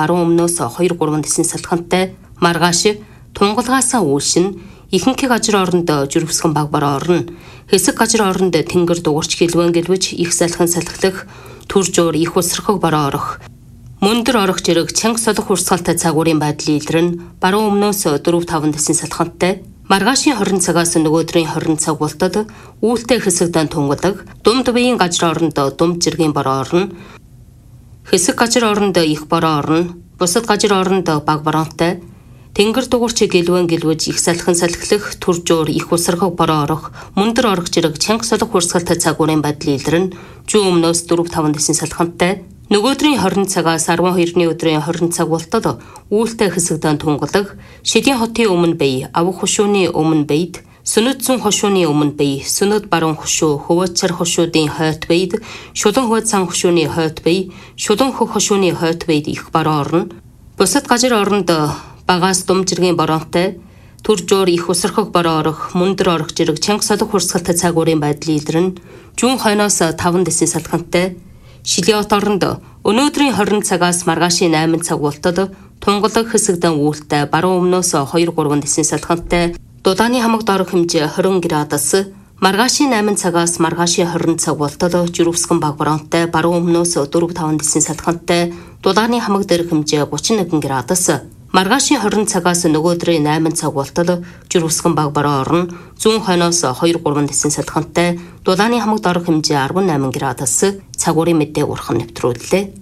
баруун өмнөөс 2-3 дэсийн салхинтай маргааш тунгалгаасаа үүшин ихэнх газар орондоо жирвсгэн баг бараа орно. Хэсэг газар оронд тэнгэр дуурч гэлвэн гэлвэж их салхин салхилах төржөөр их усрахыг бараа орох. Мөндөр орох зэрэг чанга солих хурцгаалтай цагуурын байдал илрэн баруун өмнөөс 4-5 дэсийн салхинтай маргаашийн 20 цагаас нөгөөдрийн 20 цаг болтод үүлтэй хэсэгдэн тунгалаг думд биеийн газар орондоо думд зэргийн бараа орно. Хэсэг газар орондоо их бараа орно. Бусад газар орондоо баг бараантай тэнгэр дугуурч гэлвэн гэлвэж их салхин салхилах төржөөр их усрахыг бараа орох. Мөндөр орох зэрэг чанга солих хурцгаалтай цагуурын байдал илрэн зүүн өмнөөс 4-5 дэсийн салхинтай нөгөөдрийн 20 цагаас 12-ны өдрийн 20 цаг болтод үүлтэй хэсэгдэн тунгалаг шидийн хотын өмнө бие, авах хушууны өмнө биед, сүнэт зүүн хушууны өмнө бие, сүнэт баруун хушуу, хөвөөцөр хушуудын хойд биед, шулан хөвөөд сан хушууны хойд бие, шулан хөх хушууны хойд биед их бараа орно. Бусад газар оронд багаас дум зэргийн бараантай төржөөр их усрахыг бараа орох, мөндөр орох зэрэг чанга солих хурцгаалтай цагуурын байдал илрэн зүүн хойноос 5 дэсийн салхинтай Шилиот оронд өнөөдрийн 20 цагаас маргаашийн 8 цаг болтод тунгалаг хэсэгдэн үүлтэй баруун өмнөөс 2-3 дэсийн салхинтай дулааны хамаг дорох хэмжээ 20 градус, маргаашийн 8 цагаас маргаашийн 20 цаг болтод жирвсгэн баг бараантай баруун өмнөөс 4-5 дэсийн салхинтай дулааны хамаг дээрх хэмжээ 31 градус, маргаашийн 20 цагаас нөгөөдрийн 8 цаг болтод жирвсгэн баг бараа орно. Зүүн хойноос 2-3 дэсийн салхинтай дулааны хамаг дорох хэмжээ 18 градус, цагуурын мэдээ урхан нэвтрүүллээ.